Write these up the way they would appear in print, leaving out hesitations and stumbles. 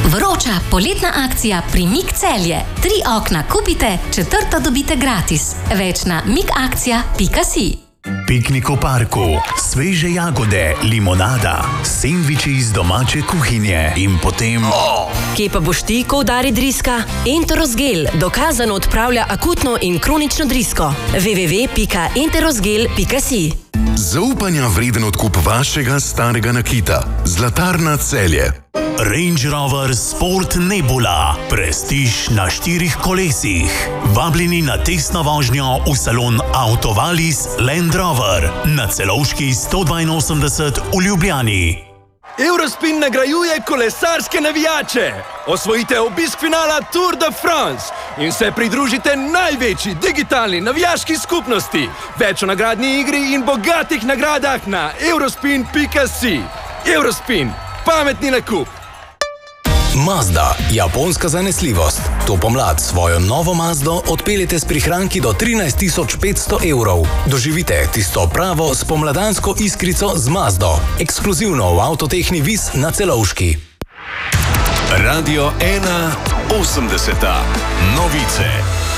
Vroča poletna akcija pri MIG Celje. 3 okna kupite, 4. dobite gratis. Več na migakcija.si. Piknik v parku, sveže jagode, limonada, sendviči iz domače kuhinje in potem... Kje pa boš ti, ko udari driska? Enterosgel dokazano odpravlja akutno in kronično drisko. www.enterosgel.si. Zaupanja vreden odkup vašega starega nakita. Zlatarna Celje. Range Rover Sport Nebula. Prestiž na 4 kolesih. Vabljeni na testno vožnjo v salon Autovalis Land Rover na Celovški 182 v Ljubljani. Eurospin nagrajuje kolesarske navijače. Osvojite obisk finala Tour de France in se pridružite največji digitalni navijaški skupnosti. Več o nagradni igri in bogatih nagradah na eurospin.si. Eurospin. Pametni nakup. Mazda, japonska zanesljivost. To pomlad svojo novo Mazdo odpeljete s prihranki do 13.500 evrov. Doživite tisto pravo spomladansko iskrico z Mazdo. Ekskluzivno v Avtotehni Vis na Celovški. Radio 1 80. Novice.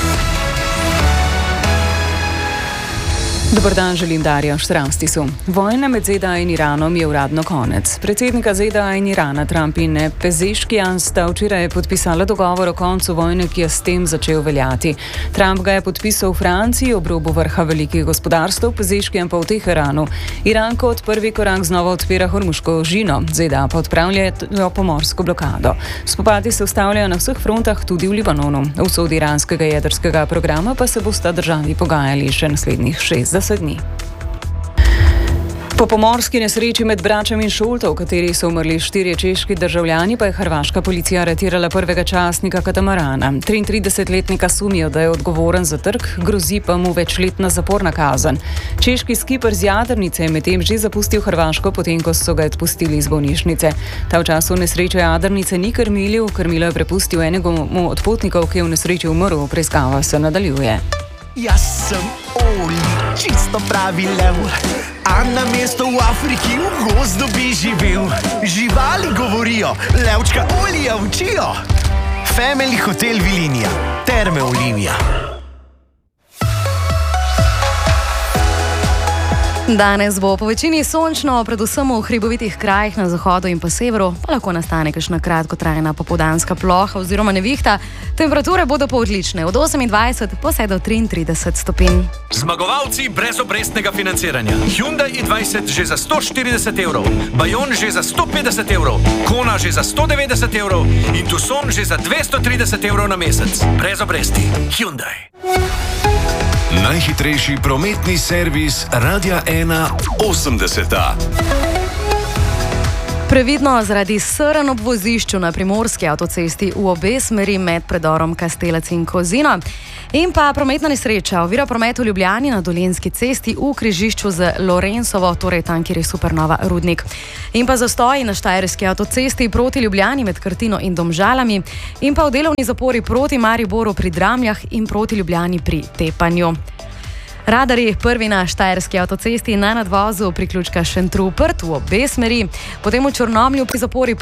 Dobar dan, želim Darja Štramstisu. Vojna med ZDA in Iranom je uradno konec. Predsednika ZDA in Irana, Trump in Pezeškijan, sta včeraj podpisala dogovor o koncu vojne, ki je s tem začel veljati. Trump ga je podpisal v Franciji ob robu vrha velikih gospodarstv, Pezeškijan pa v Teheranu. Iran kot prvi korak znova odpira Hormuško ožino, ZDA pa odpravljajo pomorsko blokado. Spopadi se ustavljajo na vseh frontah, tudi v Libanonu. V usodi iranskega jedrskega programa pa se bosta državi pogajali še naslednjih 60 dni. Po pomorski nesreči med Bračem in Šolto, v kateri so umrli 4 češki državljani, pa je hrvaška policija aretirala prvega častnika katamarana. 33-letnika sumijo, da je odgovoren za trk, grozi pa mu večletna zaporna kazen. Češki skiper z jadrnice je medtem že zapustil Hrvaško, potem ko so ga odpustili iz bolnišnice. Ta v času nesreče jadrnice ni krmilil, krmilo je prepustil enemu od potnikov, ki je v nesreči umrl. Preiskava se nadaljuje. Jaz sem Oli, čisto pravi lev, a na mesto v Afriki v gozdu bi živel. Živali govorijo, levčka Olija učijo. Family Hotel Vilinija, Terme Olivija. Danes bo po večini sončno, predvsem v hribovitih krajih na zahodu in pa severu, pa lahko nastane kakšna kratkotrajna popoldanska ploha oziroma nevihta. Temperature bodo pa odlične, od 28 pa vse do 33 stopinj. Zmagovalci brezobrestnega financiranja. Hyundai i20 že za 140 evrov, Bayon že za 150 evrov, Kona že za 190 evrov in Tucson že za 230 evrov na mesec. Brez obresti. Hyundai. Najhitrejši prometni servis Radia 1 80. Previdno zaradi srn ob vozišču na primorski avtocesti v obe smeri med predorom Kastelec in Kozino. In pa prometna nesreča, ovira promet v Ljubljani na Dolenjski cesti v križišču z Lorenzovo, torej tam, kjer je Supernova Rudnik. In pa zastoji na Štajerski avtocesti proti Ljubljani med Krtino in Domžalami in pa v delovni zapori proti Mariboru pri Dramljah in proti Ljubljani pri Tepanju. Radarji prvi na Štajerski avtocesti na nadvozu priključka Šentrupert v obe smeri, potem v Črnomlju pri zapori